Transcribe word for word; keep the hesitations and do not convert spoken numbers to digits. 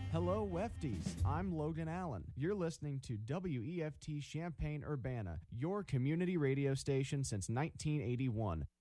Hello, Wefties. I'm Logan Allen. You're listening to W E F T Champaign-Urbana, your community radio station since nineteen eighty-one.